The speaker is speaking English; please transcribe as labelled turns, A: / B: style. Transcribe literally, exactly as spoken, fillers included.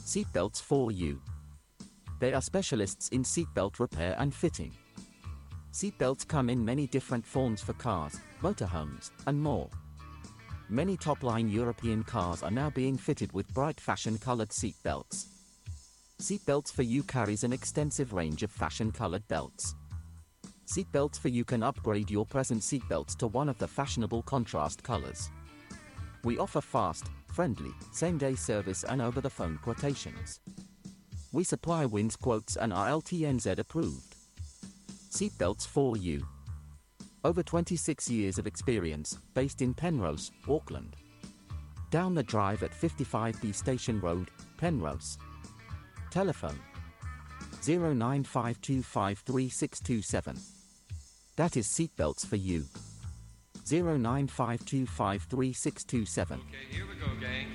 A: Seatbelts for you. They are specialists in seatbelt repair and fitting. Seatbelts come in many different forms for cars, motorhomes, and more. Many top-line European cars are now being fitted with bright fashion-colored seatbelts. Seatbelts for You carries an extensive range of fashion-colored belts. Seatbelts for You can upgrade your present seatbelts to one of the fashionable contrast colors. We offer fast, friendly, same-day service and over-the-phone quotations. We supply wins quotes and are L T N Z approved. Seatbelts for You. Over twenty-six years of experience, based in Penrose, Auckland. Down the drive at fifty-five B Station Road, Penrose. Telephone zero nine five two five three six two seven. That is Seatbelts for You. zero nine five two five three six two seven.
B: Okay, here we go, gang.